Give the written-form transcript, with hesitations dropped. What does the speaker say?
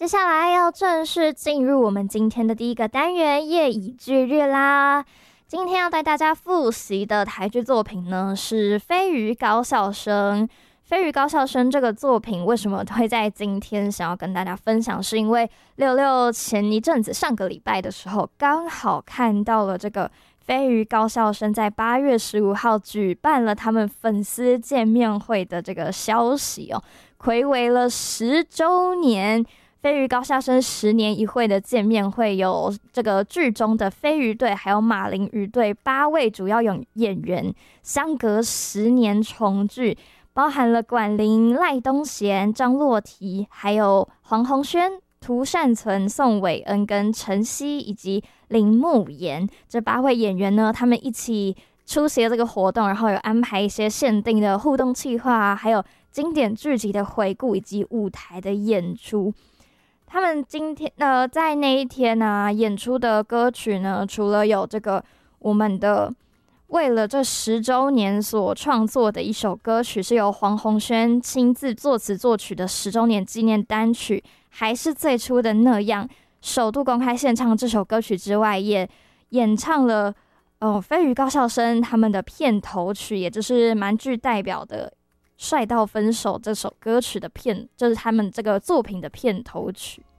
接下来要正式进入我们今天的第一个单元夜以继日啦。今天要带大家复习的台剧作品呢是《飞鱼高校生》。《飞鱼高校生》这个作品为什么会在今天想要跟大家分享，是因为六六前一阵子上个礼拜的时候刚好看到了这个飞鱼高校生在8月15号举办了他们粉丝见面会的这个消息哦，睽违了10周年。飞鱼高校生10年一会的见面会，有这个剧中的飞鱼队还有马林鱼队8位主要演员相隔10年重聚，包含了管林、赖东贤、张洛缇，还有黄鸿轩、涂善存、宋伟恩跟陈曦以及林沐妍这8位演员呢，他们一起出席了这个活动，然后有安排一些限定的互动企划啊，还有经典剧集的回顾以及舞台的演出。他们今天在那一天演出的歌曲呢，除了有这个我们的为了这10周年所创作的一首歌曲，是由黄鸿轩亲自作词作曲的10周年纪念单曲，还是最初的那样，首度公开献唱这首歌曲之外，也演唱了飞鱼高校生他们的片头曲，也就是蛮具代表的帅到分手这首歌曲的就是他们这个作品的片头曲。